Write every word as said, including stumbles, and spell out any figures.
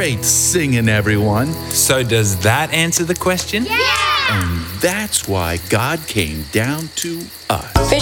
great singing, everyone. So does that answer the question? Yeah! And that's why God came down to us. Fish